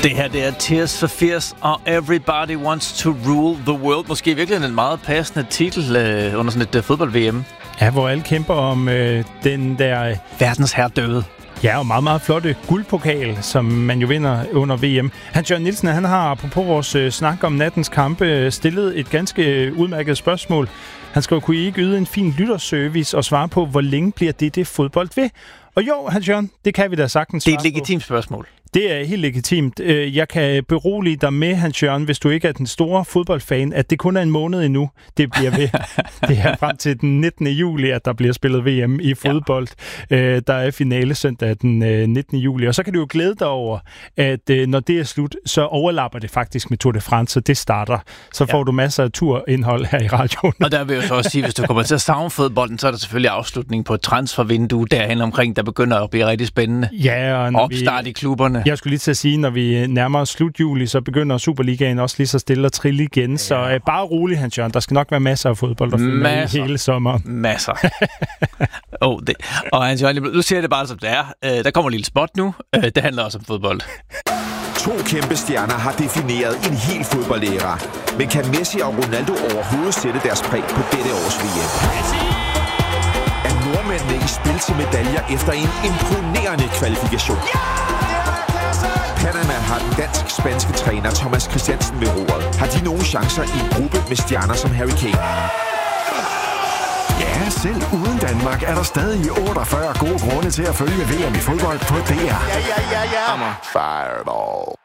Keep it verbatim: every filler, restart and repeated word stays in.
Det her, det er Tears for Fears og Everybody Wants to Rule the World. Måske virkelig en meget passende titel øh, under sådan et uh, fodbold-V M. Ja, hvor alle kæmper om øh, den der... verdensherredøde. Ja, og meget, meget flotte guldpokal, som man jo vinder under V M. Hans Jørgen Nielsen, han har, apropos vores øh, snak om nattens kampe, stillet et ganske øh, udmærket spørgsmål. Han skrev, kunne I ikke yde en fin lytterservice og svare på, hvor længe bliver det det fodbold ved? Og jo, Hans Jørgen, det kan vi da sagtens svare på. Det er et legitimt spørgsmål. Det er helt legitimt. Jeg kan berolige dig med, Hans Jørgen, hvis du ikke er den store fodboldfan, at det kun er en måned endnu. Det bliver ved. Det er frem til den nittende juli, at der bliver spillet V M i fodbold. Ja. Der er finale søndag den nittende juli. Og så kan du jo glæde dig over, at når det er slut, så overlapper det faktisk med Tour de France, så det starter. Så får ja. du masser af turindhold her i radioen. Og der vil jeg så også sige, hvis du kommer til at savne fodbolden, så er der selvfølgelig afslutning på et transfervindue derhen omkring, der begynder at blive rigtig spændende. Ja, og opstart vi... i klubberne. Jeg skulle lige til at sige, når vi nærmer os slut juli, så begynder Superligaen også lige så stille og trille igen. Så ja. bare rolig, Hans Jørgen. Der skal nok være masser af fodbold, der følger i hele sommeren. Masser. oh, det. Og Hans Jørgen, nu siger jeg det bare, som det er. Uh, der kommer en lille spot nu. Uh, det handler også om fodbold. To kæmpe stjerner har defineret en hel fodboldæra. Men kan Messi og Ronaldo overhovedet sætte deres præg på dette års V M? Er nordmændene i spil til medaljer efter en imponerende kvalifikation? Panama har den dansk-spanske træner Thomas Christiansen ved roret. Har de nogen chancer i en gruppe med stjerner som Harry Kane? Ja, selv uden Danmark er der stadig otteogfyrre gode grunde til at følge V M i fodbold på D R. Ja, ja, ja, ja. Fireball.